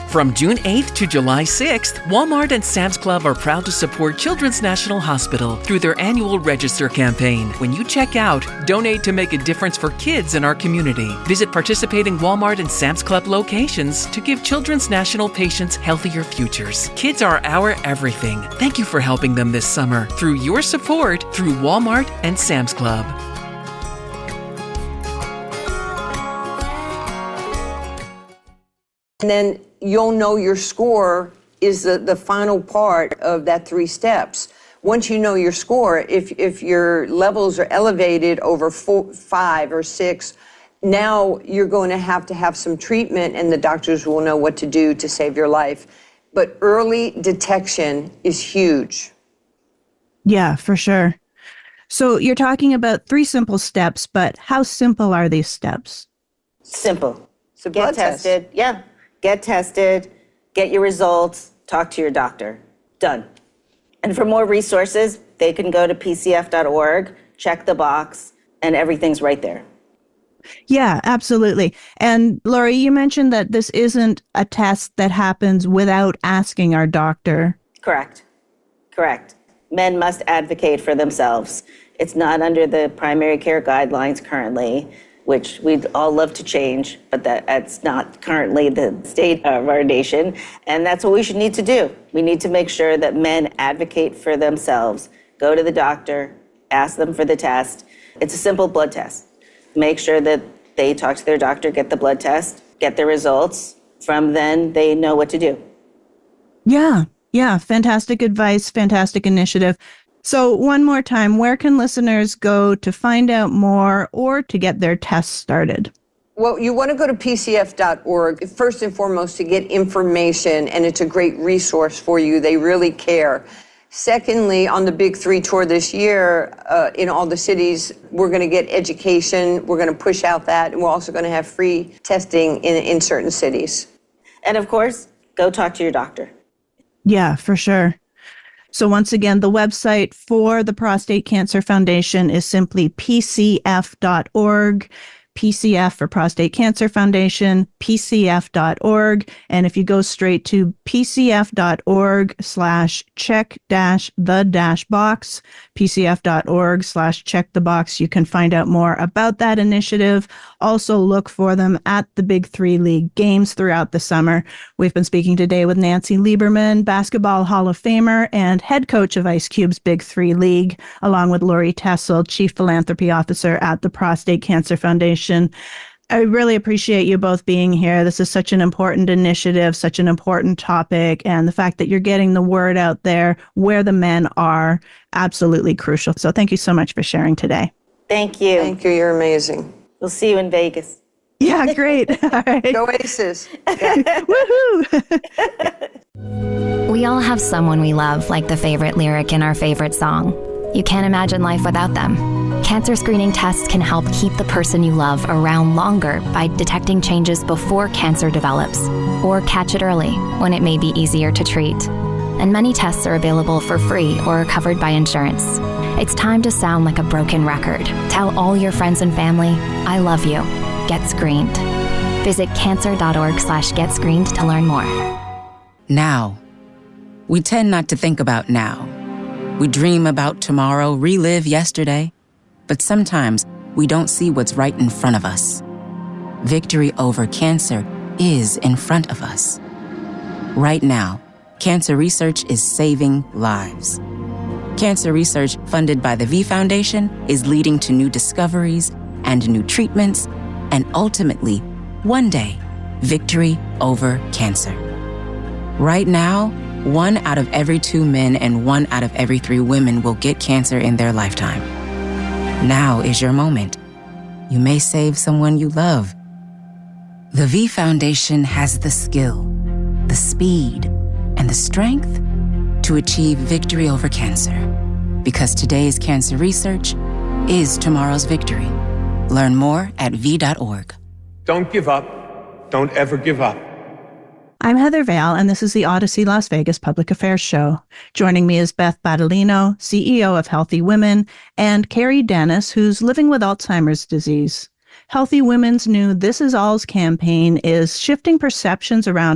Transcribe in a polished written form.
From June 8th to July 6th, Walmart and Sam's Club are proud to support Children's National Hospital through their annual Register campaign. When you check out, donate to make a difference for kids in our community. Visit participating Walmart and Sam's Club locations to give Children's National patients healthier futures. Kids are our everything. Thank you for helping them this summer through your support through Walmart and Sam's Club. And then you'll know your score is the final part of that 3 steps. Once you know your score, if your levels are elevated over 4, 5, or 6, now you're going to have some treatment, and the doctors will know what to do to save your life. But early detection is huge. Yeah, for sure. So you're talking about 3 simple steps, but how simple are these steps? Simple. So get tested. test. Yeah. Get tested, get your results, talk to your doctor. Done. And for more resources, they can go to pcf.org, check the box, and everything's right there. Yeah, absolutely. And Lori, you mentioned that this isn't a test that happens without asking our doctor. Correct. Men must advocate for themselves. It's not under the primary care guidelines currently, which we'd all love to change, but that's not currently the state of our nation. And that's what we should need to do. We need to make sure that men advocate for themselves, go to the doctor, ask them for the test. It's a simple blood test. Make sure that they talk to their doctor, get the blood test, get the results. From then, they know what to do. Yeah, fantastic advice, fantastic initiative. So one more time, where can listeners go to find out more or to get their tests started? Well, you want to go to pcf.org, first and foremost, to get information, and it's a great resource for you. They really care. Secondly, on the Big 3 tour this year, in all the cities, we're going to get education. We're going to push out that, and we're also going to have free testing in certain cities. And of course, go talk to your doctor. Yeah, for sure. So once again, the website for the Prostate Cancer Foundation is simply pcf.org. PCF for Prostate Cancer Foundation, pcf.org. And if you go straight to pcf.org/check-the-box, pcf.org/check-the-box, you can find out more about that initiative. Also look for them at the Big 3 League games throughout the summer. We've been speaking today with Nancy Lieberman, Basketball Hall of Famer and head coach of Ice Cube's Big 3 League, along with Lori Tessel, Chief Philanthropy Officer at the Prostate Cancer Foundation. I really appreciate you both being here. This is such an important initiative, such an important topic, and the fact that you're getting the word out there where the men are, absolutely crucial. So thank you so much for sharing today. Thank you. Thank you. You're amazing. We'll see you in Vegas. Yeah, great. All right. Go Aces. Woohoo! We all have someone we love, like the favorite lyric in our favorite song. You can't imagine life without them. Cancer screening tests can help keep the person you love around longer by detecting changes before cancer develops, or catch it early when it may be easier to treat. And many tests are available for free or are covered by insurance. It's time to sound like a broken record. Tell all your friends and family, I love you. Get screened. Visit cancer.org/getscreened to learn more. Now. We tend not to think about now. We dream about tomorrow, relive yesterday, but sometimes we don't see what's right in front of us. Victory over cancer is in front of us. Right now, cancer research is saving lives. Cancer research funded by the V Foundation is leading to new discoveries and new treatments, and ultimately, one day, victory over cancer. Right now, 1 out of every 2 men and 1 out of every 3 women will get cancer in their lifetime. Now is your moment. You may save someone you love. The V Foundation has the skill, the speed, and the strength to achieve victory over cancer. Because today's cancer research is tomorrow's victory. Learn more at v.org. Don't give up. Don't ever give up. I'm Heather Vale, and this is the Odyssey Las Vegas Public Affairs Show. Joining me is Beth Battolino, CEO of Healthy Women, and Carrie Dennis, who's living with Alzheimer's disease. Healthy Women's new This Is All's campaign is shifting perceptions around